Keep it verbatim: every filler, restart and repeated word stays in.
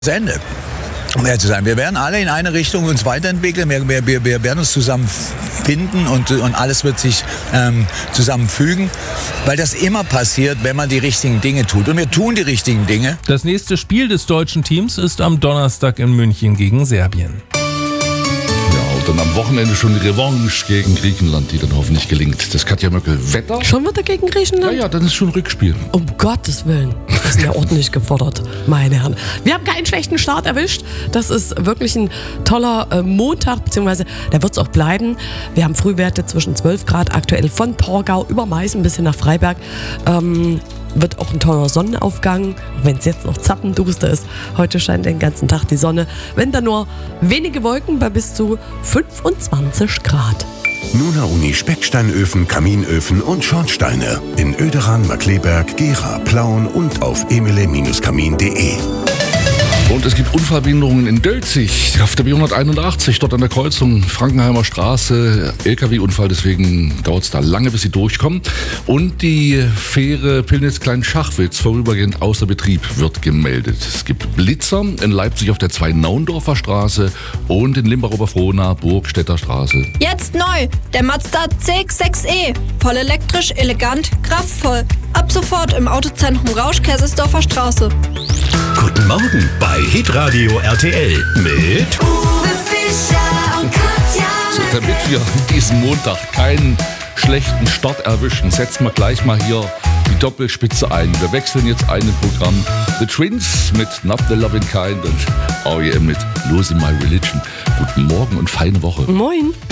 Ende. Um ehrlich zu sein, wir werden alle in eine Richtung uns weiterentwickeln, wir, wir, wir werden uns zusammenfinden und, und alles wird sich ähm, zusammenfügen, weil das immer passiert, wenn man die richtigen Dinge tut. Und wir tun die richtigen Dinge. Das nächste Spiel des deutschen Teams ist am Donnerstag in München gegen Serbien. Und dann am Wochenende schon die Revanche gegen Griechenland, die dann hoffentlich gelingt. Das Katja Möckel. Wetter? Schon wieder gegen Griechenland? Ja, ja, dann ist schon Rückspiel. Um Gottes Willen. Das ist ja ordentlich gefordert, meine Herren. Wir haben keinen schlechten Start erwischt. Das ist wirklich ein toller äh, Montag, beziehungsweise der wird es auch bleiben. Wir haben Frühwerte zwischen zwölf Grad aktuell von Torgau über Meißen bis hin nach Freiberg. Ähm, wird auch ein toller Sonnenaufgang, wenn es jetzt noch zappenduster ist. Heute scheint den ganzen Tag die Sonne. Wenn da nur wenige Wolken bei bis zu fünfundzwanzig Grad. Nuna Uni Specksteinöfen, Kaminöfen und Schornsteine in Oederan, Markleberg, Gera, Plauen und auf emile Kamin punkt de. Und es gibt Unfallbehinderungen in Dölzig auf der B hunderteinundachtzig, dort an der Kreuzung Frankenheimer Straße. L K W-Unfall, deswegen dauert es da lange, bis sie durchkommen. Und die Fähre Pillnitz-Klein-Schachwitz vorübergehend außer Betrieb wird gemeldet. Es gibt Blitzer in Leipzig auf der Zwei-Naundorfer Straße und in Limbach-Oberfrohna, Burgstädter Straße. Jetzt neu, der Mazda C X sechs E. Voll elektrisch, elegant, kraftvoll. Ab sofort im Autozentrum Rausch, Kaisersdorfer Straße. Guten Morgen bei Hitradio R T L mit Uwe Fischer und Katja. So, damit wir diesen Montag keinen schlechten Start erwischen, setzen wir gleich mal hier die Doppelspitze ein. Wir wechseln jetzt ein im Programm. The Twins mit Not the Loving Kind und R E M mit Losing My Religion. Guten Morgen und feine Woche. Moin.